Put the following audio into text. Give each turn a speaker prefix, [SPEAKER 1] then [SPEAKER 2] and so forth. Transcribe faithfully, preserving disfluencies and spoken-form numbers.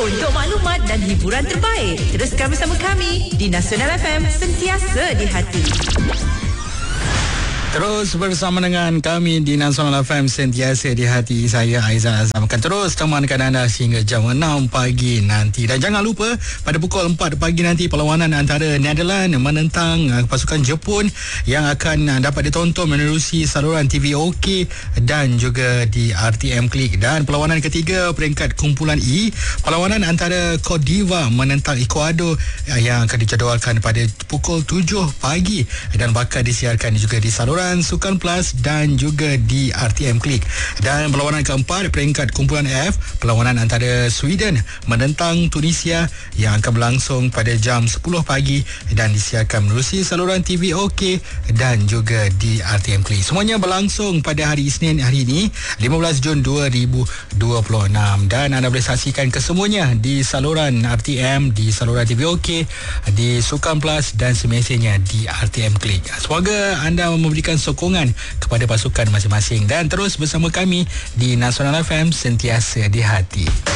[SPEAKER 1] untuk maklumat dan hiburan terbaik. Teruskan bersama kami di Nasional F M, sentiasa di hati.
[SPEAKER 2] Terus bersama dengan kami di Nasional F M, sentiasa di hati. Saya Aizal Azam akan terus temankan anda sehingga jam enam pagi nanti. Dan jangan lupa pada pukul empat pagi nanti perlawanan antara Netherlands menentang uh, pasukan Jepun yang akan uh, dapat ditonton menerusi saluran T V OK dan juga di R T M Klik. Dan perlawanan ketiga peringkat kumpulan E, perlawanan antara Cote d'Ivoire menentang Ecuador uh, yang akan dijadualkan pada pukul tujuh pagi dan bakal disiarkan juga di saluran Sukan Plus dan juga di R T M Klik. Dan perlawanan keempat peringkat kumpulan F, perlawanan antara Sweden menentang Tunisia yang akan berlangsung pada jam sepuluh pagi dan disiarkan menerusi saluran T V OK dan juga di R T M Klik. Semuanya berlangsung pada hari Isnin hari ini, lima belas Jun dua ribu dua puluh enam, dan anda boleh saksikan kesemuanya di saluran R T M, di saluran T V OK, di Sukan Plus dan semestinya di R T M Klik. Semoga anda memberikan sokongan kepada pasukan masing-masing dan terus bersama kami di Nasional F M, sentiasa di hati.